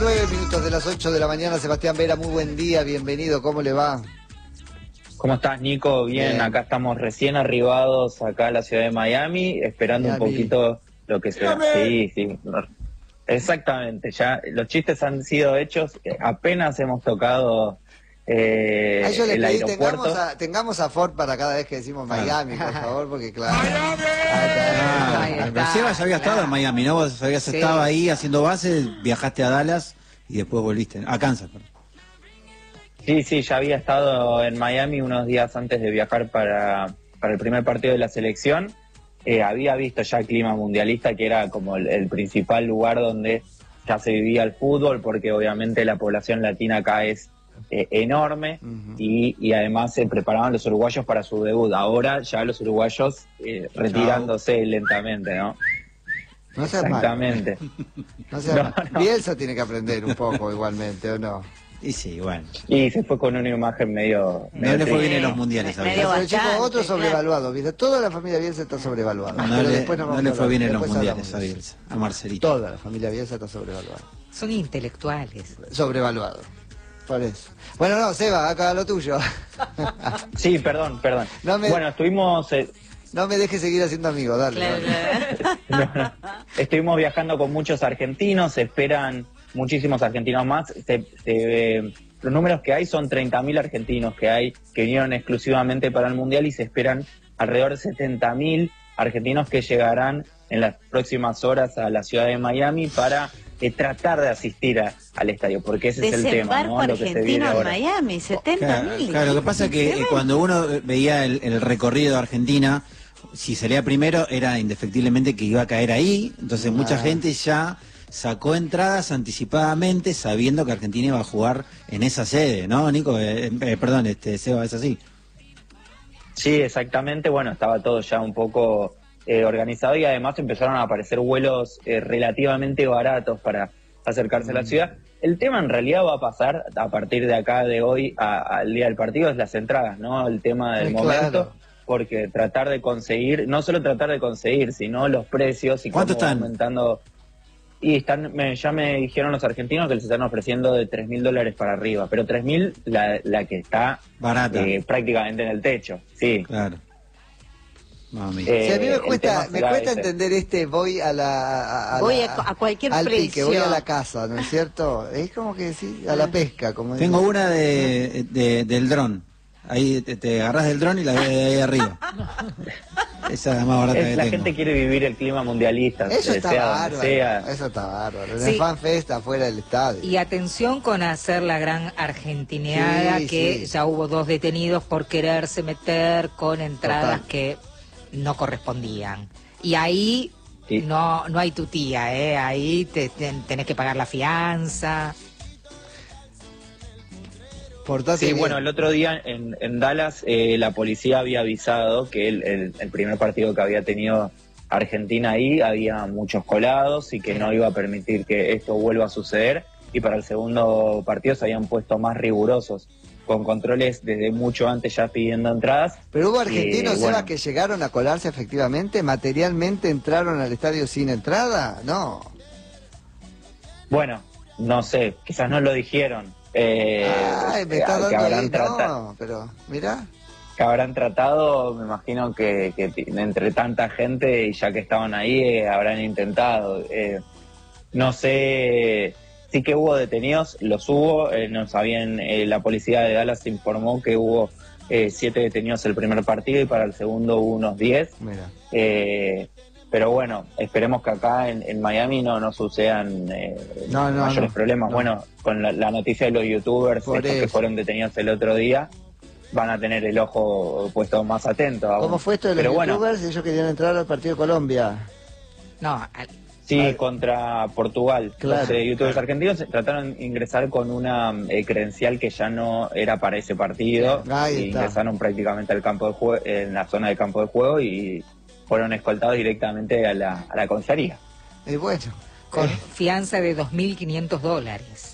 9 minutos de las 8 de la mañana. Sebastián Vera, muy buen día, bienvenido, ¿cómo le va? ¿Cómo estás, Nico? Bien, acá estamos recién arribados acá a la ciudad de Miami, esperando un poquito lo que será. Sí, exactamente, ya los chistes han sido hechos, apenas hemos tocado Yo le el pedí, aeropuerto. tengamos a Ford para cada vez que decimos Miami, por favor, porque claro. Sebas había estado en Miami, ¿no? Vos habías estado ahí haciendo base, viajaste a Dallas y después volviste, a Kansas, perdón. Sí, ya había estado en Miami unos días antes de viajar para el primer partido de la selección. Había visto ya el clima mundialista, que era como el principal lugar donde ya se vivía el fútbol, porque obviamente la población latina acá es enorme, y además se preparaban los uruguayos para su debut. Ahora ya los uruguayos retirándose lentamente, ¿no? No seas exactamente. No seas no. Bielsa tiene que aprender un poco igualmente, ¿o no? Y sí, bueno. Y se fue con una imagen medio no le fue bien en los mundiales. El chico, otro sobrevaluado, ¿viste? Toda la familia Bielsa está sobrevaluada. No le fue bien en los mundiales a Bielsa, a Marcelito. Toda la familia Bielsa está sobrevaluada. Son intelectuales. Sobrevaluado. Por eso. Bueno, no, Seba, acá lo tuyo. Sí, perdón. Bueno, estuvimos... No me dejes seguir haciendo amigos, dale. No. Estuvimos viajando con muchos argentinos, se esperan muchísimos argentinos más. Los números que hay son 30.000 argentinos que vinieron exclusivamente para el Mundial, y se esperan alrededor de 70.000 argentinos que llegarán en las próximas horas a la ciudad de Miami para tratar de asistir al estadio, porque ese es el tema, ¿no? Lo que se viene ahora. En Miami, 70.000. Claro, lo que pasa es que cuando uno veía el recorrido de Argentina, si salía primero era indefectiblemente que iba a caer ahí, entonces mucha gente ya sacó entradas anticipadamente sabiendo que Argentina iba a jugar en esa sede, ¿no, Nico? Perdón, Seba, ¿es así? Sí, exactamente. Bueno, estaba todo ya un poco organizado, y además empezaron a aparecer vuelos relativamente baratos para acercarse a la ciudad. El tema en realidad va a pasar a partir de acá, de hoy al día del partido, es las entradas, ¿no? El tema del momento, porque tratar de conseguir, no solo tratar de conseguir, sino los precios y cómo están aumentando. Y ya me dijeron los argentinos que les están ofreciendo de $3.000 para arriba, pero 3.000 la que está barata, prácticamente en el techo, sí. Claro. Mami. A mí me cuesta entender voy a cualquier al precio. Pique, voy a la casa, ¿no es cierto? Es como que sí, a la pesca. Como tengo una del dron. Ahí te agarrás del dron y la ves de ahí arriba. Esa es la más barata que la tengo. gente quiere vivir el clima mundialista. Eso está bárbaro. Eso está bárbaro. En el fan fest afuera del estadio. Y atención con hacer la gran argentineada, que ya hubo 2 detenidos por quererse meter con entradas que no correspondían. Y ahí no hay tutía, ahí tenés que pagar la fianza. Sí, bueno, el otro día en Dallas la policía había avisado que el primer partido que había tenido Argentina ahí había muchos colados y que no iba a permitir que esto vuelva a suceder, y para el segundo partido se habían puesto más rigurosos, con controles desde mucho antes ya pidiendo entradas. Pero hubo argentinos, Seba, que llegaron a colarse efectivamente, materialmente entraron al estadio sin entrada, ¿no? Bueno, no sé, quizás no lo dijeron. Me está dando ahí, no, pero mirá. Que habrán tratado, me imagino que entre tanta gente, y ya que estaban ahí, habrán intentado. No sé, sí que hubo detenidos, los hubo, no sabían, la policía de Dallas informó que hubo 7 detenidos el primer partido, y para el segundo hubo unos 10. Mira. Pero bueno, esperemos que acá en Miami no sucedan mayores problemas. No. Bueno, con la noticia de los youtubers que fueron detenidos el otro día, van a tener el ojo puesto más atento aún. ¿Cómo fue esto de los youtubers? Ellos querían entrar al partido de Colombia. Sí, contra Portugal. Claro, los youtubers argentinos trataron de ingresar con una credencial que ya no era para ese partido. Ingresaron prácticamente al campo de juego, en la zona del campo de juego, y fueron escoltados directamente a la comisaría. Bueno. Con fianza de $2.500.